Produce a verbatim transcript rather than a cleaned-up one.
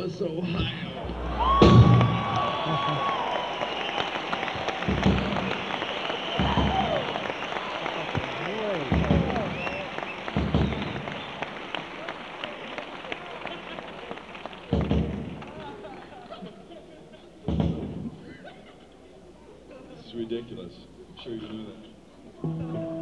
Columbus, Ohio. This is ridiculous. I'm sure you knew that.